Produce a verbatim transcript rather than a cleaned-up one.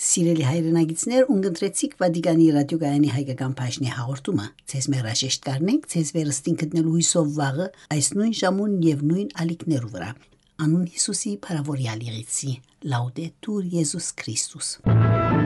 Սիրելի հայրենագիտներ, ունգընտրեցիք Վատիկանի ռադիոգայանի հայկական բաժնի հաղորդումը։ Ձեզ մեր հաշեշտ կարնենք, ձեզ վերստին գտնելու հույսով վաղը այս նույն ժամուն եւ նույն ալիքներու վրա։ Անուն Հիսուսի փարավորյալ եղեցի։ Լաուդետուր Եզուս Քրիստոս։